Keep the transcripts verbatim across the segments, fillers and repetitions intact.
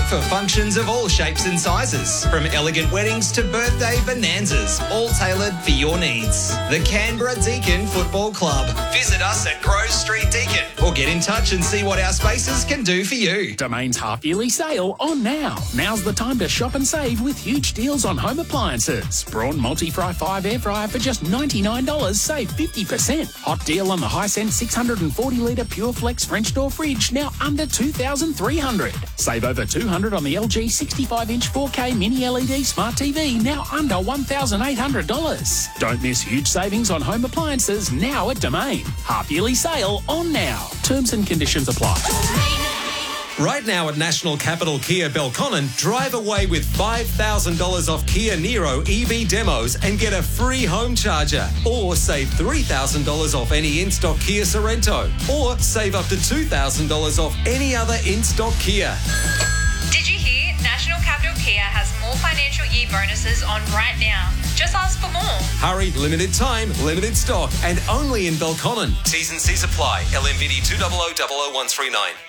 for functions of all shapes and sizes, from elegant weddings to birthday bonanzas, all tailored for your needs. The Canberra Deakin Football Club. Visit us at Grove Street Deakin or get in touch and see what our spaces can do for you. Domain's half-yearly sale on now. Now's the time to shop and save with huge deals on home appliances. Braun Multi-Fry five air fryer for just ninety-nine dollars, save fifty percent. Hot deal on the Hisense six hundred forty litre Pure Flex French door fridge, now under two thousand three hundred dollars. Save over two hundred dollars on the L G sixty-five inch four K Mini L E D Smart T V, now under one thousand eight hundred dollars. Don't miss huge savings on home appliances now at Domain. Half-yearly sale on now. Terms and conditions apply. Right now at National Capital Kia Belconnen, drive away with five thousand dollars off Kia Niro E V demos and get a free home charger. Or save three thousand dollars off any in-stock Kia Sorrento. Or save up to two thousand dollars off any other in-stock Kia. Did you hear? National Capital Kia has more financial year bonuses on right now. Just ask for more. Hurry, limited time, limited stock, and only in Belconnen. T's and C's apply. L M V D two zero zero zero zero one three nine.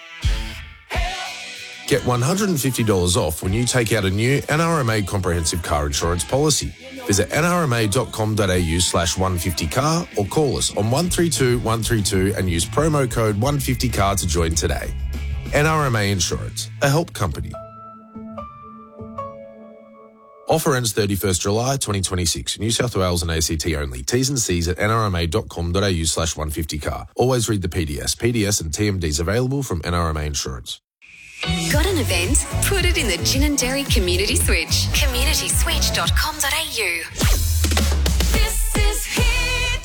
Get one hundred fifty dollars off when you take out a new N R M A comprehensive car insurance policy. Visit n r m a dot com dot a u slash one fifty car or call us on one three two one three two and use promo code one fifty car to join today. N R M A Insurance, a help company. Offer ends thirty-first July twenty twenty-six. New South Wales and A C T only. T's and C's at n r m a dot com dot a u slash one fifty car. Always read the P D S. P D S and T M Ds available from N R M A Insurance. Got an event? Put it in the Gin and Dairy Community Switch. community switch dot com dot a u. This is Hit.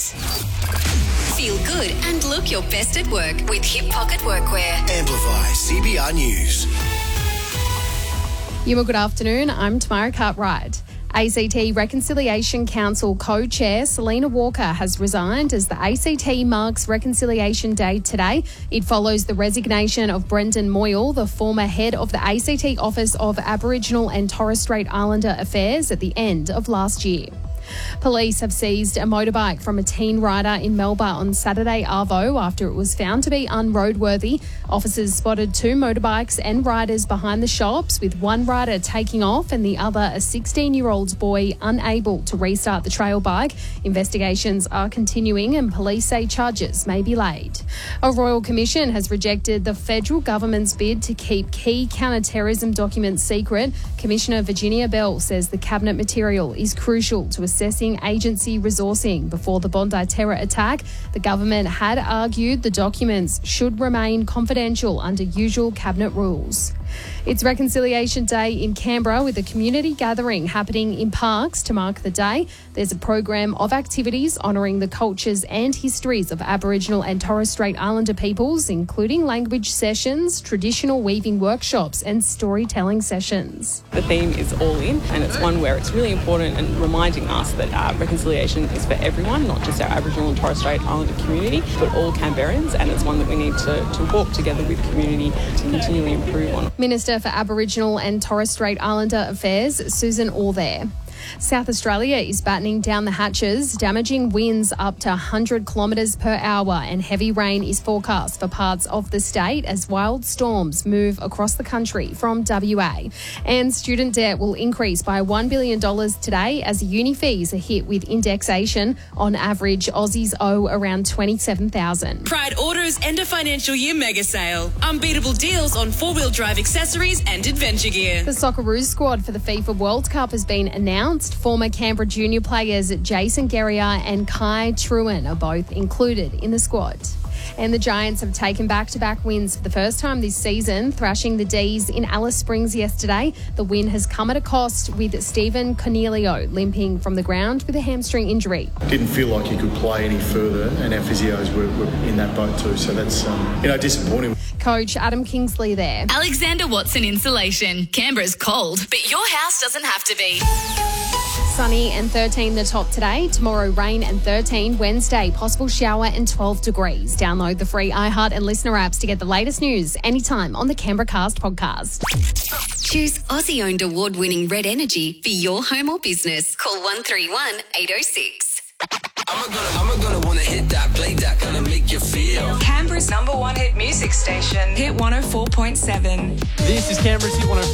Feel good and look your best at work with Hip Pocket Workwear. Amplify C B R News. You well, good afternoon. I'm Tamara Cartwright. A C T Reconciliation Council co-chair Selena Walker has resigned as the A C T marks Reconciliation Day today. It follows the resignation of Brendan Moyle, the former head of the A C T Office of Aboriginal and Torres Strait Islander Affairs, at the end of last year. Police have seized a motorbike from a teen rider in Melbourne on Saturday arvo after it was found to be unroadworthy. Officers spotted two motorbikes and riders behind the shops, with one rider taking off and the other a sixteen-year-old boy unable to restart the trail bike. Investigations are continuing and police say charges may be laid. A Royal Commission has rejected the federal government's bid to keep key counter-terrorism documents secret. Commissioner Virginia Bell says the cabinet material is crucial to assessing agency resourcing before the Bondi terror attack. The government had argued the documents should remain confidential under usual cabinet rules. It's Reconciliation Day in Canberra, with a community gathering happening in parks to mark the day. There's a program of activities honouring the cultures and histories of Aboriginal and Torres Strait Islander peoples, including language sessions, traditional weaving workshops and storytelling sessions. The theme is all in, and it's one where it's really important and reminding us that uh, reconciliation is for everyone, not just our Aboriginal and Torres Strait Islander community, but all Canberrans, and it's one that we need to, to walk together with community to continually improve on. Minister for Aboriginal and Torres Strait Islander Affairs, Susan Allthere. South Australia is battening down the hatches, damaging winds up to one hundred kilometres per hour, and heavy rain is forecast for parts of the state as wild storms move across the country from W A. And student debt will increase by one billion dollars today as uni fees are hit with indexation. On average, Aussies owe around twenty-seven thousand dollars. Pride Auto's end of financial year mega sale. Unbeatable deals on four-wheel drive accessories and adventure gear. The Socceroos squad for the FIFA World Cup has been announced. Former Canberra junior players Jason Guerrier and Kai Truen are both included in the squad. And the Giants have taken back-to-back wins for the first time this season, thrashing the D's in Alice Springs yesterday. The win has come at a cost, with Stephen Cornelio limping from the ground with a hamstring injury. Didn't feel like he could play any further, and our physios were, were in that boat too, so that's um, you know disappointing. Coach Adam Kingsley there. Alexander Watson Insulation. Canberra's cold, but your house doesn't have to be. Sunny and thirteen the top today. Tomorrow, rain and thirteen. Wednesday, possible shower and twelve degrees. Download the free iHeart and Listener apps to get the latest news anytime on the Canberra Cast podcast. Choose Aussie-owned award-winning Red Energy for your home or business. Call one three one, eight oh six. I'm gonna, I'm gonna wanna hit that, play that, gonna make you feel. Canberra's number one hit music station, Hit one oh four point seven. This is Canberra's Hit one oh four.